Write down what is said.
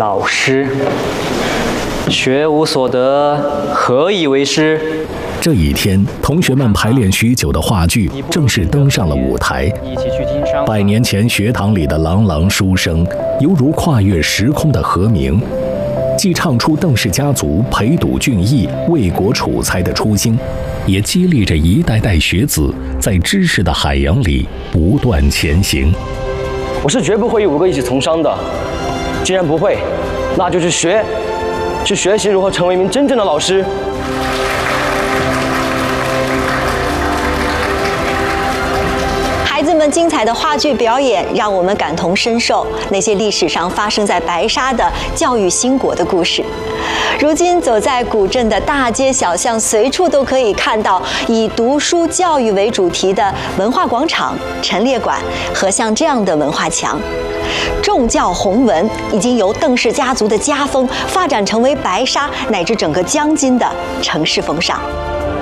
老师，学无所得，何以为师？ 这一天，同学们排练许久的话剧正式登上了舞台。100年前学堂里的朗朗书声，犹如跨越时空的和鸣，既唱出邓氏家族培笃俊逸、为国储才的初心，也激励着一代代学子在知识的海洋里不断前行。 我是绝不会与五哥一起从商的，既然不会，那就去学习如何成为一名真正的老师。 孩子们精彩的话剧表演让我们感同身受那些历史上发生在白沙的教育兴国的故事。如今走在古镇的大街小巷，随处都可以看到以读书教育为主题的文化广场、陈列馆和像这样的文化墙。重教弘文已经由邓氏家族的家风发展成为白沙乃至整个江津的城市风尚。